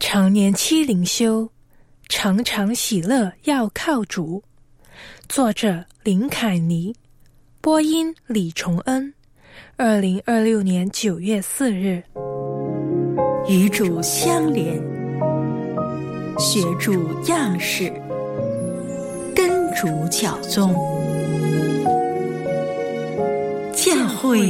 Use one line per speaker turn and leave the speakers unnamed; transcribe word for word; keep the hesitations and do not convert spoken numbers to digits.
常年期灵修，常常喜乐要靠主。作者林凯妮，播音李崇恩。二零二六年九月四日。
与主相连，学主样式，跟主教宗。